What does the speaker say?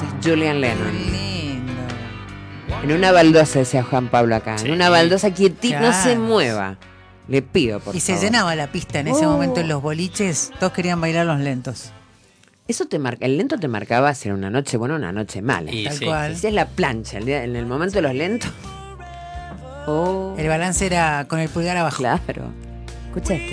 Este es Julian Lennon. Lindo. En una baldosa, decía Juan Pablo acá. Sí. En una baldosa quietita, no se Claro. mueva. Le pido, por Y favor. se llenaba la pista en ese momento en los boliches. Todos querían bailar los lentos. Eso te marca, el lento te marcaba si era una noche buena o una noche mala. Y Tal sí. cual. Si es la plancha, en el momento de los lentos. Oh, El balance era con el pulgar abajo. claro. Escucha este.